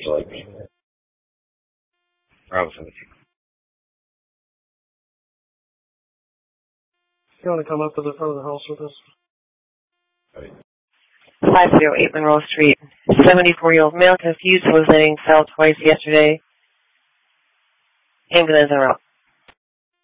like me. Bravo 17. You want to come up to the front of the house with us? Right. 508 Monroe Street. 74-year-old male confused hallucinating fell twice yesterday. Ambulance en route.